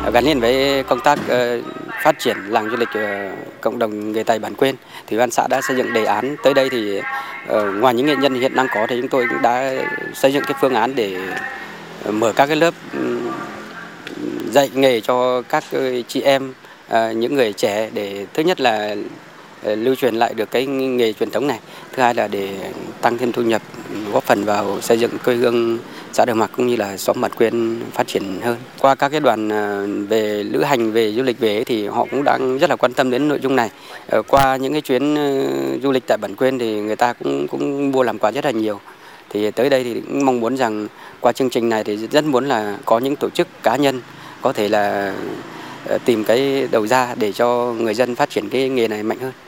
Gắn liền với công tác phát triển làng du lịch cộng đồng người Tày bản Quên, thì ban xã đã xây dựng đề án. Tới đây thì ngoài những nghệ nhân hiện đang có thì chúng tôi cũng đã xây dựng cái phương án để mở các cái lớp dạy nghề cho các chị em, những người trẻ, để thứ nhất là lưu truyền lại được cái nghề truyền thống này, thứ hai là để tăng thêm thu nhập, góp phần vào xây dựng quê hương xã Đường Mạc cũng như là xóm Bản Quyên phát triển hơn. Qua các cái đoàn về lữ hành, về du lịch về thì họ cũng đang rất là quan tâm đến nội dung này. Qua những cái chuyến du lịch tại Bản Quyên thì người ta cũng mua làm quà rất là nhiều. Thì tới đây thì cũng mong muốn rằng qua chương trình này thì rất muốn là có những tổ chức cá nhân có thể là tìm cái đầu ra để cho người dân phát triển cái nghề này mạnh hơn.